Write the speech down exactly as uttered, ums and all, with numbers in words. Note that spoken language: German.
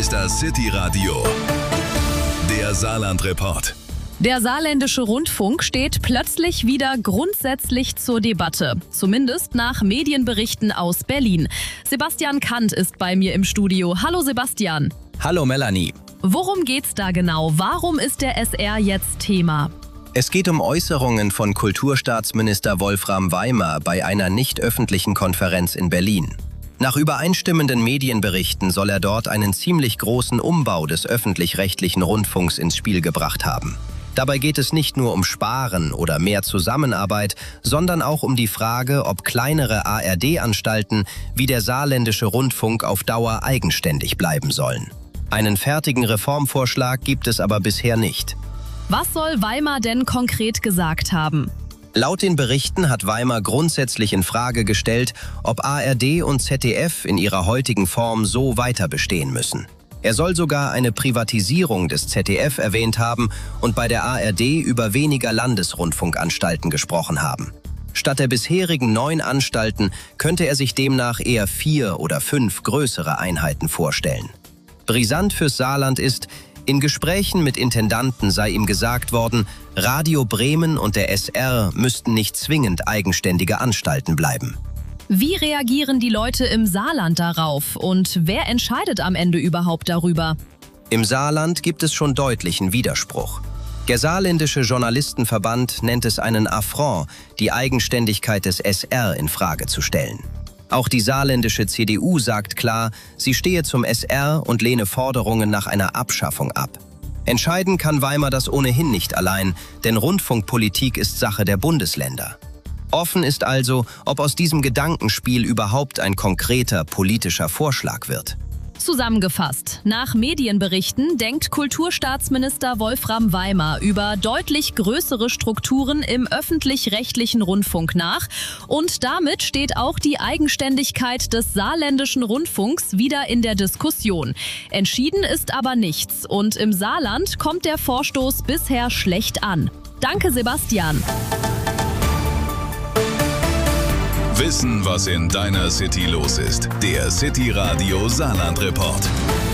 ist das City Radio, der Saarland-Report. Der saarländische Rundfunk steht plötzlich wieder grundsätzlich zur Debatte. Zumindest nach Medienberichten aus Berlin. Sebastian Kant ist bei mir im Studio. Hallo Sebastian. Hallo Melanie. Worum geht's da genau? Warum ist der S R jetzt Thema? Es geht um Äußerungen von Kulturstaatsminister Wolfram Weimer bei einer nicht öffentlichen Konferenz in Berlin. Nach übereinstimmenden Medienberichten soll er dort einen ziemlich großen Umbau des öffentlich-rechtlichen Rundfunks ins Spiel gebracht haben. Dabei geht es nicht nur um Sparen oder mehr Zusammenarbeit, sondern auch um die Frage, ob kleinere A R D-Anstalten wie der saarländische Rundfunk auf Dauer eigenständig bleiben sollen. Einen fertigen Reformvorschlag gibt es aber bisher nicht. Was soll Weimer denn konkret gesagt haben? Laut den Berichten hat Weimer grundsätzlich in Frage gestellt, ob A R D und Z D F in ihrer heutigen Form so weiter bestehen müssen. Er soll sogar eine Privatisierung des Z D F erwähnt haben und bei der A R D über weniger Landesrundfunkanstalten gesprochen haben. Statt der bisherigen neun Anstalten könnte er sich demnach eher vier oder fünf größere Einheiten vorstellen. Brisant fürs Saarland ist, in Gesprächen mit Intendanten sei ihm gesagt worden, Radio Bremen und der S R müssten nicht zwingend eigenständige Anstalten bleiben. Wie reagieren die Leute im Saarland darauf und wer entscheidet am Ende überhaupt darüber? Im Saarland gibt es schon deutlichen Widerspruch. Der saarländische Journalistenverband nennt es einen Affront, die Eigenständigkeit des S R in Frage zu stellen. Auch die saarländische C D U sagt klar, sie stehe zum S R und lehne Forderungen nach einer Abschaffung ab. Entscheiden kann Weimer das ohnehin nicht allein, denn Rundfunkpolitik ist Sache der Bundesländer. Offen ist also, ob aus diesem Gedankenspiel überhaupt ein konkreter politischer Vorschlag wird. Zusammengefasst, nach Medienberichten denkt Kulturstaatsminister Wolfram Weimer über deutlich größere Strukturen im öffentlich-rechtlichen Rundfunk nach und damit steht auch die Eigenständigkeit des saarländischen Rundfunks wieder in der Diskussion. Entschieden ist aber nichts und im Saarland kommt der Vorstoß bisher schlecht an. Danke, Sebastian. Wissen, was in deiner City los ist. Der City Radio Saarland-Report.